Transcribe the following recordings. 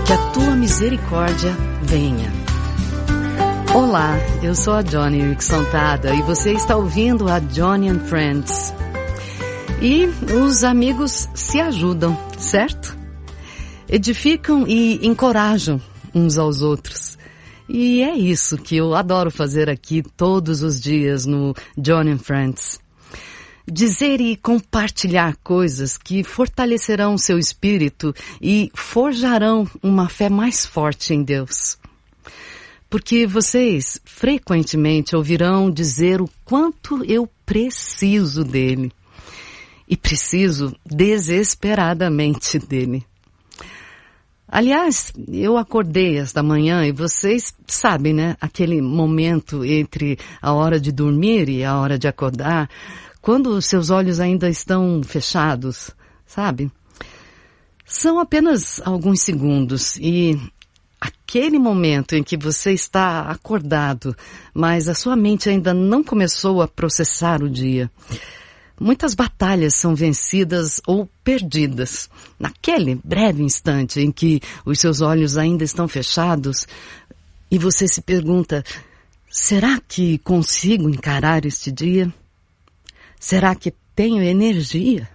que a tua misericórdia venha. Olá, eu sou a Johnny Erickson Tada e você está ouvindo a Johnny and Friends. E os amigos se ajudam, certo? Edificam e encorajam uns aos outros. E é isso que eu adoro fazer aqui todos os dias no Johnny and Friends. Dizer e compartilhar coisas que fortalecerão seu espírito e forjarão uma fé mais forte em Deus. Porque vocês frequentemente ouvirão dizer o quanto eu preciso dele. E preciso desesperadamente dele. Aliás, eu acordei esta manhã e vocês sabem, né? Aquele momento entre a hora de dormir e a hora de acordar, quando os seus olhos ainda estão fechados, sabe? São apenas alguns segundos e aquele momento em que você está acordado, mas a sua mente ainda não começou a processar o dia. Muitas batalhas são vencidas ou perdidas. Naquele breve instante em que os seus olhos ainda estão fechados e você se pergunta, será que consigo encarar este dia? Será que tenho energia?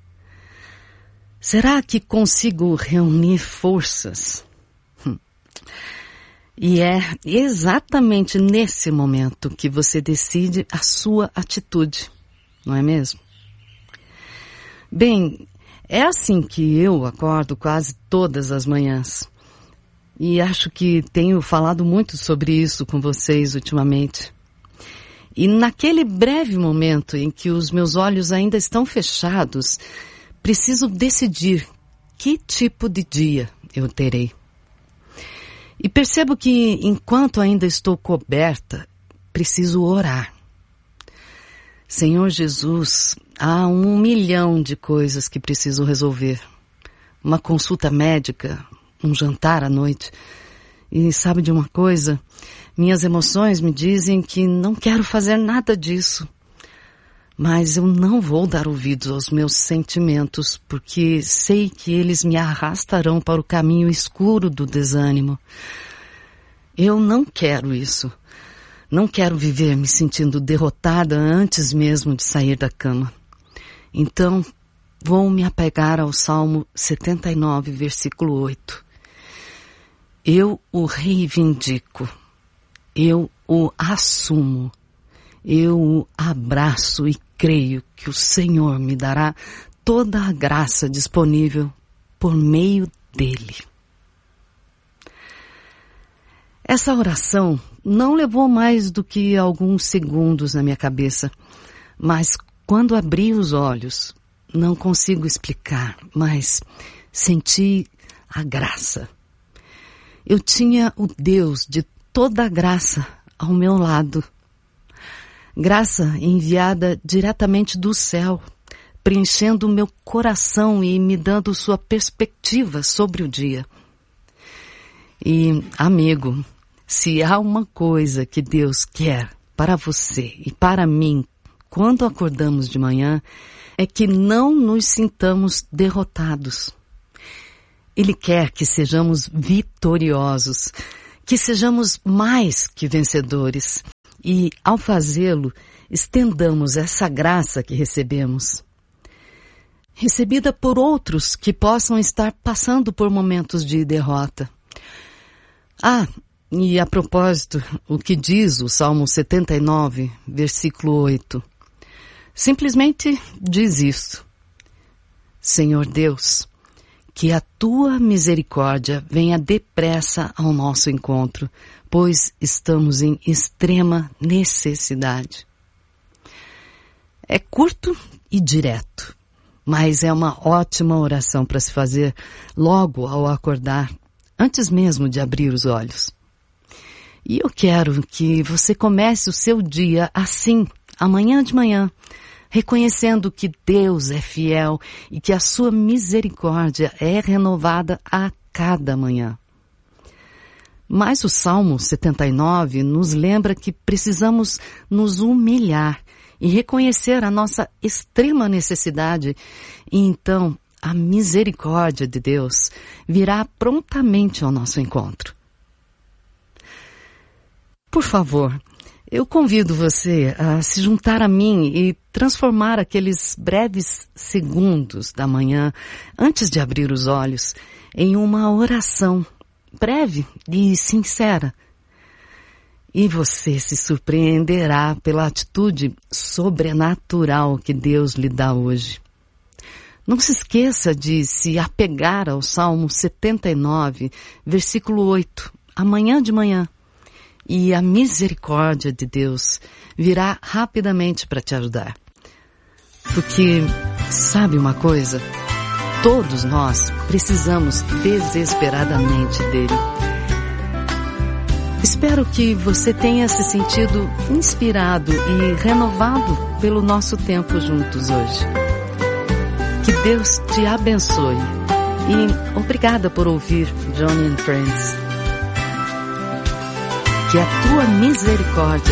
Será que consigo reunir forças? E é exatamente nesse momento que você decide a sua atitude, não é mesmo? Bem, é assim que eu acordo quase todas as manhãs. E acho que tenho falado muito sobre isso com vocês ultimamente. E naquele breve momento em que os meus olhos ainda estão fechados, preciso decidir que tipo de dia eu terei. E percebo que enquanto ainda estou coberta, preciso orar. Senhor Jesus, há 1 milhão de coisas que preciso resolver. Uma consulta médica, um jantar à noite. E sabe de uma coisa? Minhas emoções me dizem que não quero fazer nada disso. Mas eu não vou dar ouvidos aos meus sentimentos, porque sei que eles me arrastarão para o caminho escuro do desânimo. Eu não quero isso. Não quero viver me sentindo derrotada antes mesmo de sair da cama. Então, vou me apegar ao Salmo 79, versículo 8. Eu o reivindico. Eu o assumo. Eu o abraço e creio que o Senhor me dará toda a graça disponível por meio dele. Essa oração não levou mais do que alguns segundos na minha cabeça, mas quando abri os olhos, não consigo explicar, mas senti a graça. Eu tinha o Deus de toda a graça ao meu lado. Graça enviada diretamente do céu, preenchendo o meu coração e me dando sua perspectiva sobre o dia. E, amigo, se há uma coisa que Deus quer para você e para mim quando acordamos de manhã, é que não nos sintamos derrotados. Ele quer que sejamos vitoriosos, que sejamos mais que vencedores. E, ao fazê-lo, estendamos essa graça que recebemos. Recebida por outros que possam estar passando por momentos de derrota. Ah, e a propósito, o que diz o Salmo 79, versículo 8? Simplesmente diz isso. Senhor Deus, que a tua misericórdia venha depressa ao nosso encontro, pois estamos em extrema necessidade. É curto e direto, mas é uma ótima oração para se fazer logo ao acordar, antes mesmo de abrir os olhos. E eu quero que você comece o seu dia assim, amanhã de manhã, reconhecendo que Deus é fiel e que a sua misericórdia é renovada a cada manhã. Mas o Salmo 79 nos lembra que precisamos nos humilhar e reconhecer a nossa extrema necessidade e então a misericórdia de Deus virá prontamente ao nosso encontro. Por favor, eu convido você a se juntar a mim e transformar aqueles breves segundos da manhã, antes de abrir os olhos, em uma oração breve e sincera. E você se surpreenderá pela atitude sobrenatural que Deus lhe dá hoje. Não se esqueça de se apegar ao Salmo 79, versículo 8, amanhã de manhã. E a misericórdia de Deus virá rapidamente para te ajudar. Porque, sabe uma coisa? Todos nós precisamos desesperadamente dele. Espero que você tenha se sentido inspirado e renovado pelo nosso tempo juntos hoje. Que Deus te abençoe. E obrigada por ouvir Joni and Friends. Que a tua misericórdia